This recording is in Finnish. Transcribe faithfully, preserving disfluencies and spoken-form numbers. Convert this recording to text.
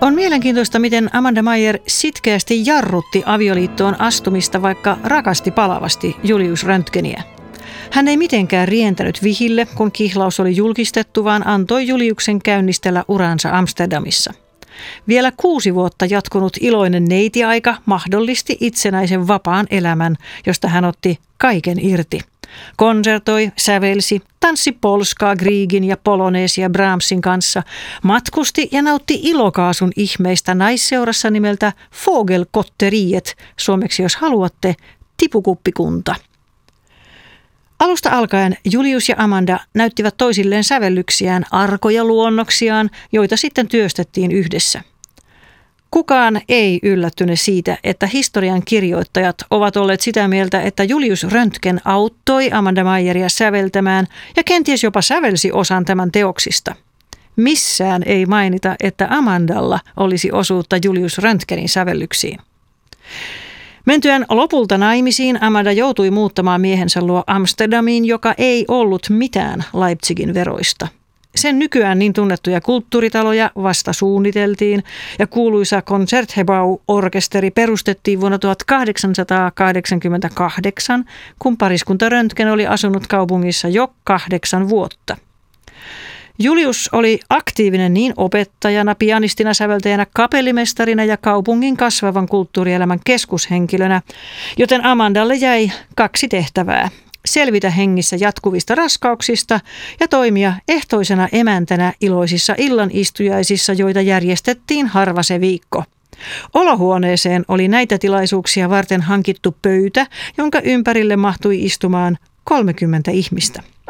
On mielenkiintoista, miten Amanda Meyer sitkeästi jarrutti avioliittoon astumista, vaikka rakasti palavasti Julius Röntgeniä. Hän ei mitenkään rientänyt vihille, kun kihlaus oli julkistettu, vaan antoi Juliuksen käynnistellä uransa Amsterdamissa. Vielä kuusi vuotta jatkunut iloinen neitiaika mahdollisti itsenäisen vapaan elämän, josta hän otti kaiken irti. Konsertoi, sävelsi, tanssi polskaa Griegin ja poloneesia Brahmsin kanssa, matkusti ja nautti ilokaasun ihmeistä naisseurassa nimeltä Vogelkotteriet, suomeksi jos haluatte, tipukuppikunta. Alusta alkaen Julius ja Amanda näyttivät toisilleen sävellyksiään, arkoja luonnoksiaan, joita sitten työstettiin yhdessä. Kukaan ei yllättynyt siitä, että historian kirjoittajat ovat olleet sitä mieltä, että Julius Röntgen auttoi Amanda Meyeria säveltämään ja kenties jopa sävelsi osan tämän teoksista. Missään ei mainita, että Amandalla olisi osuutta Julius Röntgenin sävellyksiin. Mentyään lopulta naimisiin Amanda joutui muuttamaan miehensä luo Amsterdamiin, joka ei ollut mitään Leipzigin veroista. Sen nykyään niin tunnettuja kulttuuritaloja vasta suunniteltiin ja kuuluisa Concertgebouw-orkesteri perustettiin vuonna tuhatkahdeksansataakahdeksankymmentäkahdeksan, kun pariskunta Röntgen oli asunut kaupungissa jo kahdeksan vuotta. Julius oli aktiivinen niin opettajana, pianistina, säveltäjänä, kapellimestarina ja kaupungin kasvavan kulttuurielämän keskushenkilönä, joten Amandalle jäi kaksi tehtävää. Selvitä hengissä jatkuvista raskauksista ja toimia ehtoisena emäntänä iloisissa illanistujaisissa, joita järjestettiin harva se viikko. Olohuoneeseen oli näitä tilaisuuksia varten hankittu pöytä, jonka ympärille mahtui istumaan kolmekymmentä ihmistä.